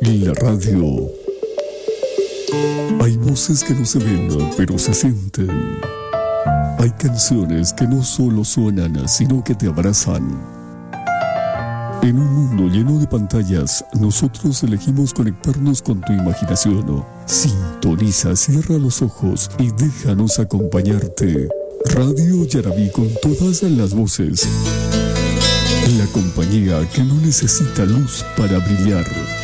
En la radio hay voces que no se ven, pero se sienten. Hay canciones que no solo suenan, sino que te abrazan. En un mundo lleno de pantallas, nosotros elegimos conectarnos con tu imaginación. Sintoniza, cierra los ojos y déjanos acompañarte. Radio Yarabí con todas las voces. La compañía que no necesita luz para brillar.